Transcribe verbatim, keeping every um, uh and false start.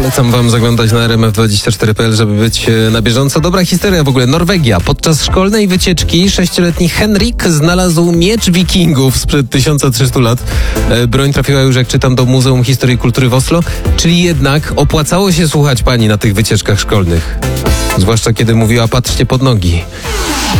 Polecam wam zaglądać na er em ef dwadzieścia cztery kropka pe el, żeby być na bieżąco. Dobra historia w ogóle. Norwegia. Podczas szkolnej wycieczki sześcioletni Henrik znalazł miecz wikingów sprzed tysiąc trzysta lat. Broń trafiła już, jak czytam, do Muzeum Historii i Kultury w Oslo. Czyli jednak opłacało się słuchać pani na tych wycieczkach szkolnych. Zwłaszcza kiedy mówiła: patrzcie pod nogi.